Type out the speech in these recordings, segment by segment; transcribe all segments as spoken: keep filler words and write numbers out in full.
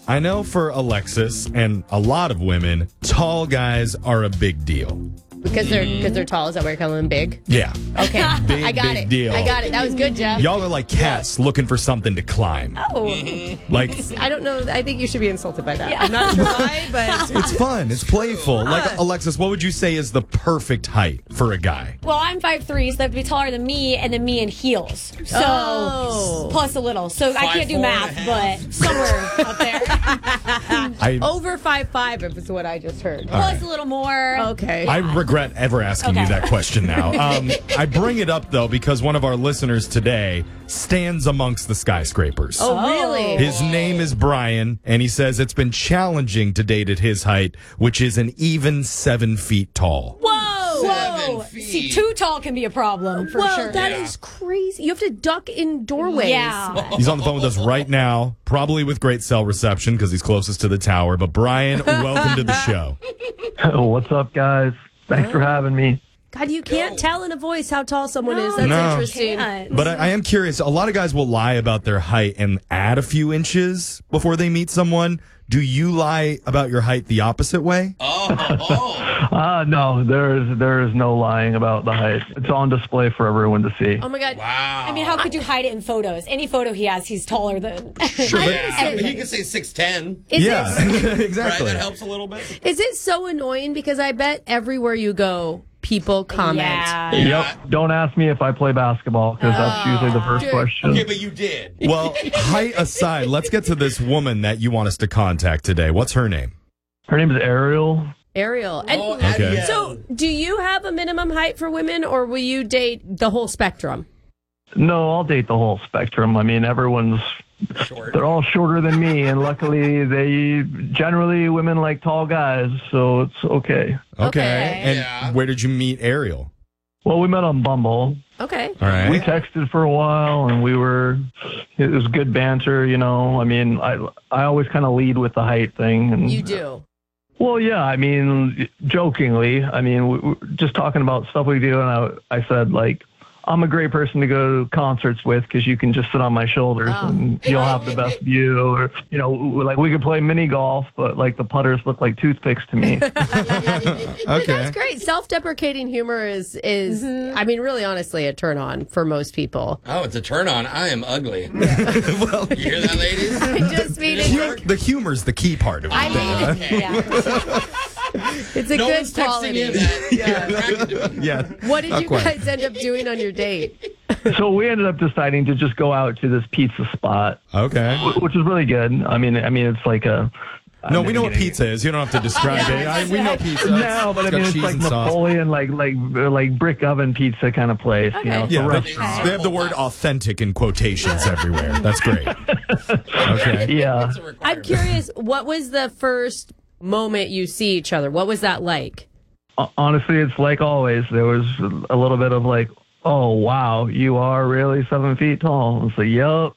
I know for Alexis and a lot of women, tall guys are a big deal. Because they're because they're tall. Is that where you're calling them big? Yeah. Okay. Big, I got big it. deal. I got it. That was good, Jeff. Y'all are like cats looking for something to climb. Oh. Like, I don't know. I think you should be insulted by that. Yeah. I'm not sure why, but it's fun. It's playful. Like, Alexis, what would you say is the perfect height for a guy? Well, I'm five three, so they have to be taller than me, and then me in heels. So, Oh. plus a little. So I can't do four and math, a but somewhere up there. I, over five five, if it's what I just heard. Plus a little more. Okay. I regret ever asking you Okay. that question now. Um, I bring it up, though, because one of our listeners today stands amongst the skyscrapers. Oh, really? His name is Brian, and he says it's been challenging to date at his height, which is an even seven feet tall. Whoa! Seven Whoa! feet. See, too tall can be a problem for well, sure. that is Yeah. crazy. You have to duck in doorways. Yeah. He's on the phone with us right now, probably with great cell reception because he's closest to the tower. But Brian, welcome to the show. What's up, guys? Thanks for having me. God, you can't tell in a voice how tall someone is. That's No. interesting. Can't. But I, I am curious. A lot of guys will lie about their height and add a few inches before they meet someone. Do you lie about your height the opposite way? Oh, oh. Uh, no, there is there is no lying about the height. It's on display for everyone to see. Oh my God. Wow. I mean, how could you hide it in photos? Any photo he has, he's taller than. Sure, but- Yeah, he could say six ten. Is yeah, it, Right? exactly. That helps a little bit. is it so annoying? Because I bet everywhere you go, people comment. Yeah. Yep. Don't ask me if I play basketball because that's usually the first Dude. question. Okay, but you did. Well, height aside, let's get to this woman that you want us to contact today. What's her name? Her name is Ariel. Ariel. And Oh, Okay. Ariel. so, do you have a minimum height for women, or will you date the whole spectrum? No, I'll date the whole spectrum. I mean, everyone's Short. they're all shorter than me, and luckily they generally women like tall guys, so it's okay. Okay. Okay. And Yeah. where did you meet Ariel? Well, we met on Bumble. Okay. All right. We texted for a while, and we were. It was good banter, you know. I mean, I I always kind of lead with the height thing, and You do. well, yeah. I mean, jokingly. I mean, we, we just talking about stuff we do, and I I said like, I'm a great person to go to concerts with because you can just sit on my shoulders Oh. and you'll have the best view. Or you know, like we could play mini golf, but like the putters look like toothpicks to me. But that's great. Self-deprecating humor is is I mean, really, honestly, a turn on for most people. Oh, it's a turn on. I am ugly. well, you hear that, ladies? I just mean it's, The humor's the key part of it. I mean, Okay. Yeah. it's a No good one's texting quality. you that. Yeah. attracted to me. yeah. What did Not you quite. guys end up doing on your date? So we ended up deciding to just go out to this pizza spot, Okay. wh- which is really good. I mean, I mean, it's like a. No, I'm we know what getting- pizza is. You don't have to describe it. I, we know pizza. No, but I It's got mean, it's cheese like and sauce. Napoleon, like like like brick oven pizza kind of place. You know, it's a Yeah, they, restaurant. they have the word authentic in quotations everywhere. That's great. Okay. Yeah. It's a requirement. I'm curious, what was the first moment you see each other? What was that like? Ho- Honestly, it's like always. There was a little bit of like, oh wow, you are really seven feet tall. It's like, yup.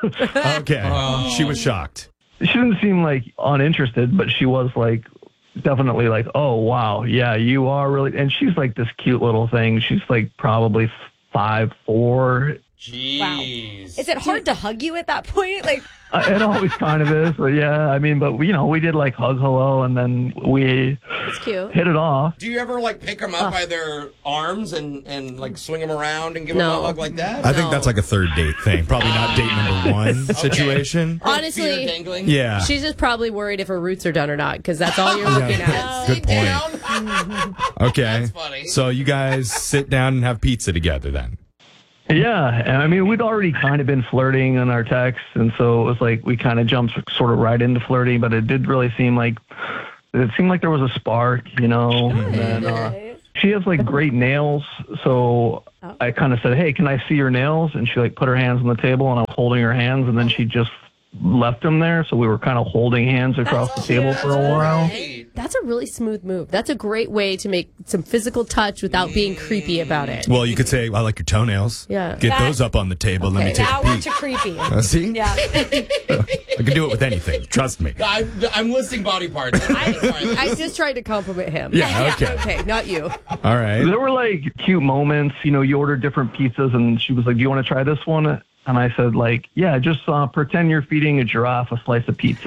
Okay. She was shocked. She didn't seem like uninterested, but she was like definitely like, oh wow, yeah, you are really. And she's like this cute little thing. She's like probably five four. Jeez. Is it hard to hug you at that point? Like, Uh, It always kind of is, but yeah, I mean, but you know, we did like hug hello, and then we It's cute. hit it off. Do you ever like pick them up by their arms and, and like swing them around and give them No. a hug like that? I think No. that's like a third date thing. Probably not date number one situation. Feet are Honestly, dangling? Yeah. she's just probably worried if her roots are done or not, because that's all you're looking at. Good point. Down. Okay. That's funny. So you guys sit down and have pizza together then. Yeah, and I mean, we'd already kind of been flirting in our texts, and so it was like we kind of jumped sort of right into flirting, but it did really seem like it seemed like there was a spark, you know. And then, uh, she has like great nails, so I kind of said, "Hey, can I see your nails?" And she like put her hands on the table, and I was holding her hands, and then she just left them there, so we were kind of holding hands across the table for a while. Hey, That's a really smooth move. That's a great way to make some physical touch without being creepy about it. Well, you could say, I like your toenails. Yeah. Get That- those up on the table. Let me Okay. take now a we're peek. too creepy. Uh, see? Yeah. I can do it with anything. Trust me. I'm, I'm listing body parts. I, I just tried to compliment him. Yeah, okay. Okay, not you. All right. There were like cute moments, you know, you ordered different pizzas, and she was like, "Do you want to try this one?" And I said, like, yeah, just uh, pretend you're feeding a giraffe a slice of pizza.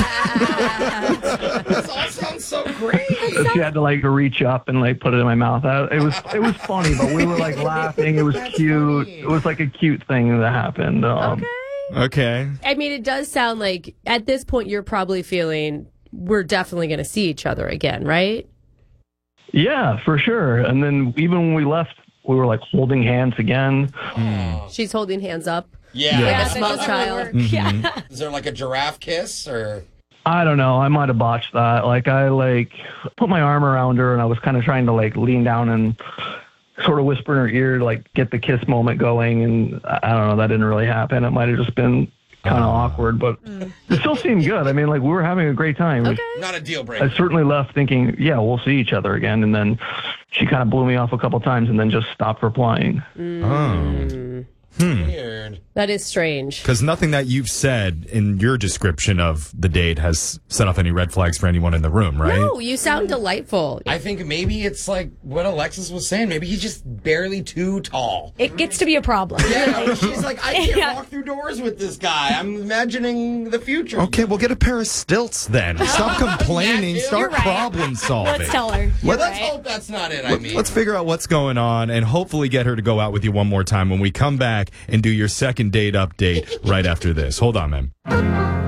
This all sounds so great. She had to like reach up and like put it in my mouth. I, it was it was funny, but we were like laughing. It was That's cute. funny. It was like a cute thing that happened. Um, Okay. Okay. I mean, it does sound like at this point you're probably feeling we're definitely going to see each other again, right? Yeah, for sure. And then even when we left, we were like holding hands again. She's holding hands up. Yeah. Yeah. Like a that small doesn't child. work. Mm-hmm. Yeah. Is there like a giraffe kiss or? I don't know. I might have botched that. Like I like put my arm around her and I was kind of trying to like lean down and sort of whisper in her ear, to, like get the kiss moment going. And I I don't know. That didn't really happen. It might have just been kind of awkward, but it still seemed good. I mean, like we were having a great time. Okay. Not a deal I breaker. certainly left thinking, yeah, we'll see each other again. And then she kind of blew me off a couple times and then just stopped replying. Oh. Weird. That is strange. Because nothing that you've said in your description of the date has set off any red flags for anyone in the room, right? No, you sound delightful. I think maybe it's like what Alexis was saying. Maybe he's just barely too tall. It gets to be a problem. Yeah, she's like, I can't Yeah. walk through doors with this guy. I'm imagining the future. Okay, well, get a pair of stilts then. Stop complaining. Yeah, Start You're right. problem solving. Let's tell her. Well, You're let's right. hope that's not it. I Let- mean, Let's figure out what's going on and hopefully get her to go out with you one more time when we come back and do your second date update right after this. Hold on, man.